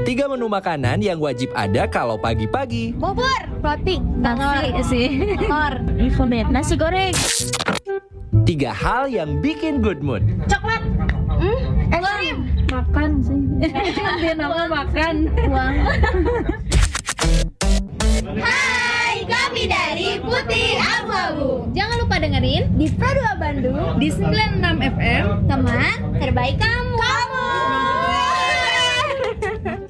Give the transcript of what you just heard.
3 menu makanan yang wajib ada kalau pagi-pagi. Bubur, roti, Nasi sih. telur, Nasi goreng. 3 hal yang bikin good mood. coklat, es krim, Makan sih. Dia nama makan. uang. Hai, kami dari Putih Abu-Abu. Jangan lupa dengerin di Pro 2 Bandung Di 96 FM. teman terbaik kamu.